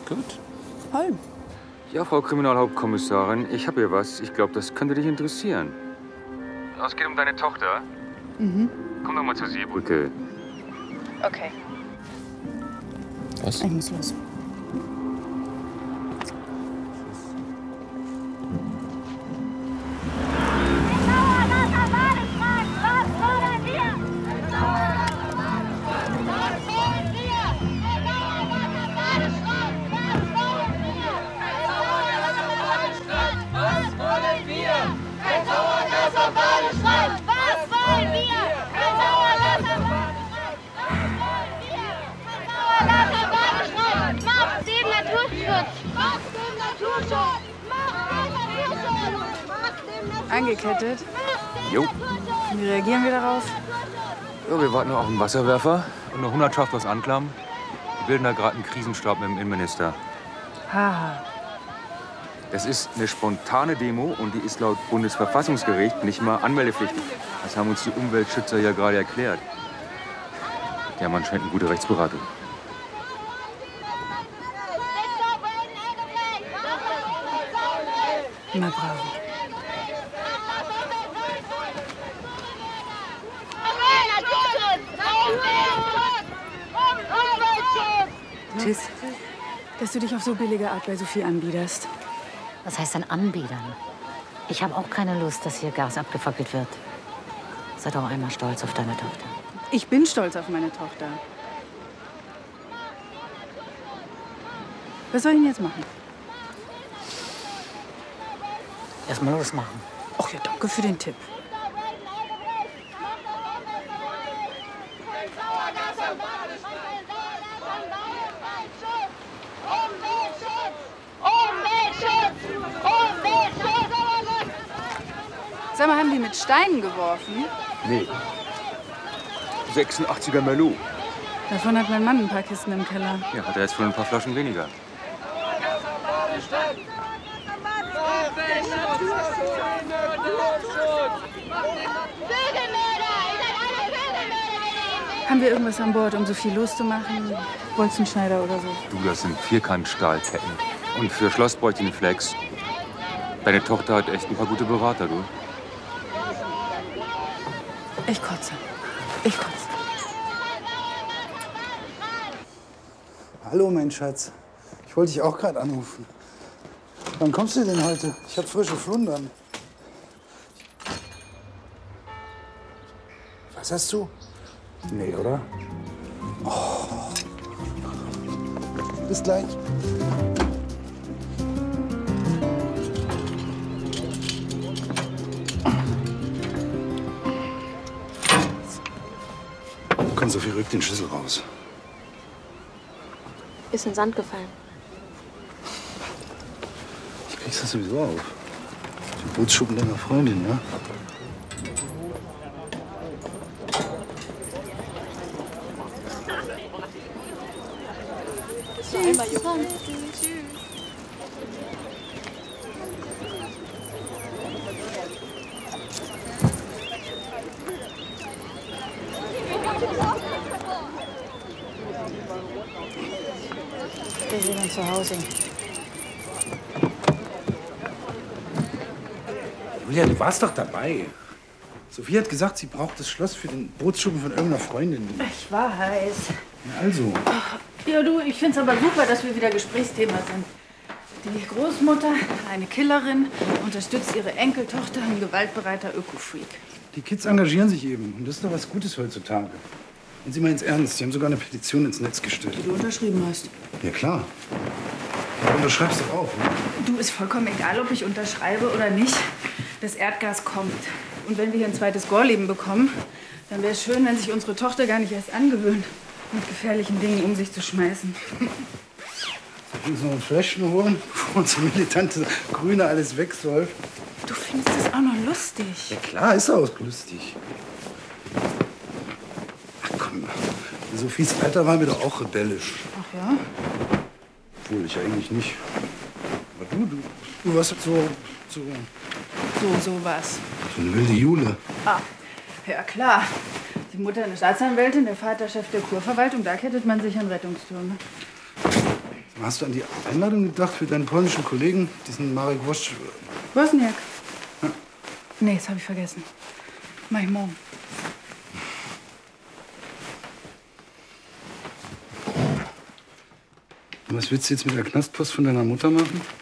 Gut. Holm. Ja, Frau Kriminalhauptkommissarin, ich habe hier was. Ich glaube, das könnte dich interessieren. Es geht um deine Tochter. Komm doch mal zur Seebrücke. Okay. Was? Ich muss los. Angekettet? Jo. Wie reagieren wir darauf? Ja, wir warten noch auf den Wasserwerfer und eine Hundertschaft aus Anklam. Die bilden da gerade einen Krisenstab mit dem Innenminister. Haha. Das ist eine spontane Demo und die ist laut Bundesverfassungsgericht nicht mal anmeldepflichtig. Das haben uns die Umweltschützer ja gerade erklärt. Die haben anscheinend eine gute Rechtsberatung. Na bravo. Tschüss. Dass du dich auf so billige Art bei Sophie anbiederst. Was heißt denn anbiedern? Ich habe auch keine Lust, dass hier Gas abgefackelt wird. Sei doch einmal stolz auf deine Tochter. Ich bin stolz auf meine Tochter. Was soll ich denn jetzt machen? Erstmal losmachen. Ach ja, danke für den Tipp. Sag mal, haben die mit Steinen geworfen? Nee. 86er Merlot. Davon hat mein Mann ein paar Kisten im Keller. Ja, hat er jetzt wohl ein paar Flaschen weniger. Haben wir irgendwas an Bord, um so viel loszumachen? Bolzenschneider oder so? Du, das sind Vierkantstahlketten. Und für Schloss bräuchte ich einen Flex. Deine Tochter hat echt ein paar gute Berater, du. Ich kotze. Ich kotze. Hallo, mein Schatz. Ich wollte dich auch gerade anrufen. Wann kommst du denn heute? Ich habe frische Flundern. Was hast du? Nee, oder? Oh. Bis gleich. Komm, Sophie, rück den Schlüssel raus. Ist in den Sand gefallen. Ich krieg's das sowieso auf. Den Bootsschuppen deiner Freundin, ne? Wir sind dann zu Hause. Julia, du warst doch dabei. Sophie hat gesagt, sie braucht das Schloss für den Bootsschuppen von irgendeiner Freundin. Ich war heiß. Na also. Ja, du, ich find's aber super, dass wir wieder Gesprächsthema sind. Die Großmutter, eine Killerin, unterstützt ihre Enkeltochter, ein gewaltbereiter Öko-Freak. Die Kids engagieren sich eben. Und das ist doch was Gutes heutzutage. Und Sie meinen es ernst. Sie haben sogar eine Petition ins Netz gestellt. Die du unterschrieben hast. Ja, klar. Du unterschreibst doch auch, ne? Du, ist vollkommen egal, ob ich unterschreibe oder nicht. Das Erdgas kommt. Und wenn wir hier ein zweites Gorleben bekommen, dann wäre es schön, wenn sich unsere Tochter gar nicht erst angewöhnt, mit gefährlichen Dingen um sich zu schmeißen. Soll ich uns noch ein Fläschchen holen, bevor unsere militante Grüne alles wegsäuft? Du findest das auch noch lustig. Ja, klar, ist auch lustig. Ach komm, Sophies Alter war mir doch auch rebellisch. Ach ja? Obwohl, ich eigentlich nicht. Aber du warst halt so was. So eine wilde Jule. Ah, ja klar. Die Mutter eine Staatsanwältin, der Vater Chef der Kurverwaltung, da kettet man sich an Rettungstürme. Hast du an die Einladung gedacht für deinen polnischen Kollegen, diesen Marek Wosch? Wozniak. Ja. Nee, das habe ich vergessen. Mach ich morgen. Was willst du jetzt mit der Knastpost von deiner Mutter machen?